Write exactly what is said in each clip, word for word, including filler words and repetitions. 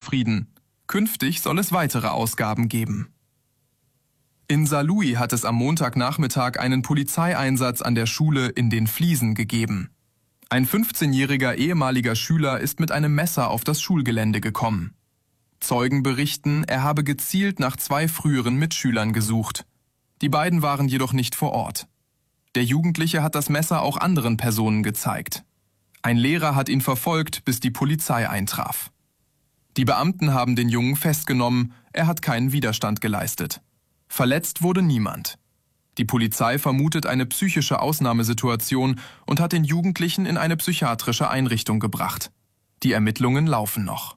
zufrieden. Künftig soll es weitere Ausgaben geben. In Saarlouis hat es am Montagnachmittag einen Polizeieinsatz an der Schule in den Fliesen gegeben. Ein fünfzehnjähriger ehemaliger Schüler ist mit einem Messer auf das Schulgelände gekommen. Zeugen berichten, er habe gezielt nach zwei früheren Mitschülern gesucht. Die beiden waren jedoch nicht vor Ort. Der Jugendliche hat das Messer auch anderen Personen gezeigt. Ein Lehrer hat ihn verfolgt, bis die Polizei eintraf. Die Beamten haben den Jungen festgenommen, er hat keinen Widerstand geleistet. Verletzt wurde niemand. Die Polizei vermutet eine psychische Ausnahmesituation und hat den Jugendlichen in eine psychiatrische Einrichtung gebracht. Die Ermittlungen laufen noch.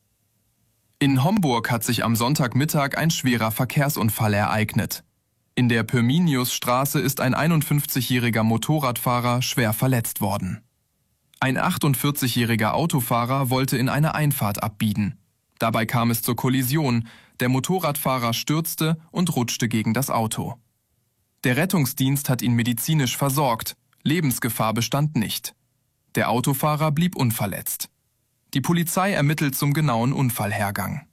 In Homburg hat sich am Sonntagmittag ein schwerer Verkehrsunfall ereignet. In der Pirminiusstraße ist ein einundfünfzigjähriger Motorradfahrer schwer verletzt worden. Ein achtundvierzigjähriger Autofahrer wollte in eine Einfahrt abbiegen. Dabei kam es zur Kollision. Der Motorradfahrer stürzte und rutschte gegen das Auto. Der Rettungsdienst hat ihn medizinisch versorgt. Lebensgefahr bestand nicht. Der Autofahrer blieb unverletzt. Die Polizei ermittelt zum genauen Unfallhergang.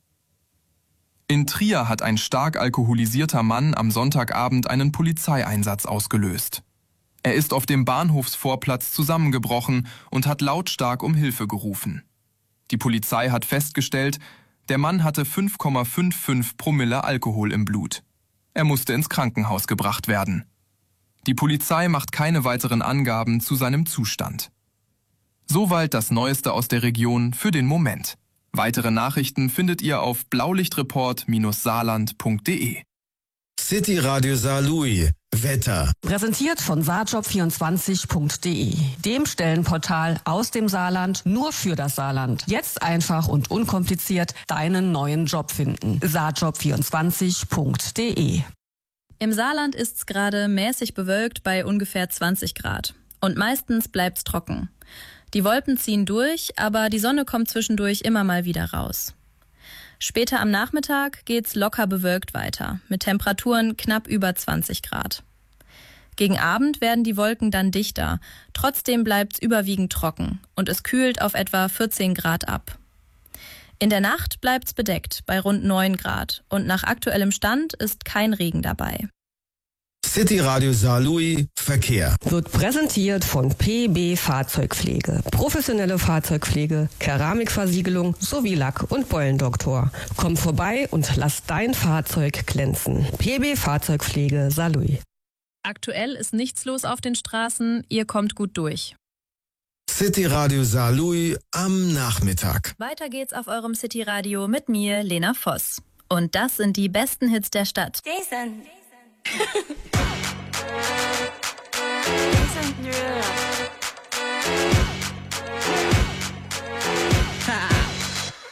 In Trier hat ein stark alkoholisierter Mann am Sonntagabend einen Polizeieinsatz ausgelöst. Er ist auf dem Bahnhofsvorplatz zusammengebrochen und hat lautstark um Hilfe gerufen. Die Polizei hat festgestellt, der Mann hatte fünf Komma fünfundfünfzig Promille Alkohol im Blut. Er musste ins Krankenhaus gebracht werden. Die Polizei macht keine weiteren Angaben zu seinem Zustand. Soweit das Neueste aus der Region für den Moment. Weitere Nachrichten findet ihr auf blaulichtreport Bindestrich saarland Punkt de. City Radio Saarlouis. Wetter. Präsentiert von saarjob vierundzwanzig Punkt de, dem Stellenportal aus dem Saarland nur für das Saarland. Jetzt einfach und unkompliziert deinen neuen Job finden. saarjob vierundzwanzig Punkt de. Im Saarland ist's gerade mäßig bewölkt bei ungefähr zwanzig Grad. Und meistens bleibt's trocken. Die Wolken ziehen durch, aber die Sonne kommt zwischendurch immer mal wieder raus. Später am Nachmittag geht's locker bewölkt weiter, mit Temperaturen knapp über zwanzig Grad. Gegen Abend werden die Wolken dann dichter, trotzdem bleibt's überwiegend trocken und es kühlt auf etwa vierzehn Grad ab. In der Nacht bleibt's bedeckt bei rund neun Grad und nach aktuellem Stand ist kein Regen dabei. City Radio Saarlouis Verkehr. Wird präsentiert von P B Fahrzeugpflege. Professionelle Fahrzeugpflege, Keramikversiegelung sowie Lack- und Beulendoktor. Komm vorbei und lass dein Fahrzeug glänzen. P B Fahrzeugpflege Saarlouis. Aktuell ist nichts los auf den Straßen, ihr kommt gut durch. City Radio Saarlouis am Nachmittag. Weiter geht's auf eurem City Radio mit mir, Lena Voss. Und das sind die besten Hits der Stadt. Jason.